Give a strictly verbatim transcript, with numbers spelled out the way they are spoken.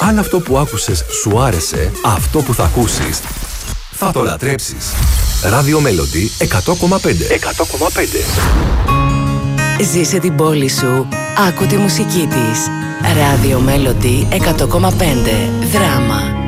Αν αυτό που άκουσες σου άρεσε, αυτό που θα ακούσεις θα το λατρέψεις. Radio Melody εκατό κόμμα πέντε. εκατό κόμμα πέντε. Ζήσε την πόλη σου. Άκου τη μουσική της. Radio Melody εκατό κόμμα πέντε. Δράμα.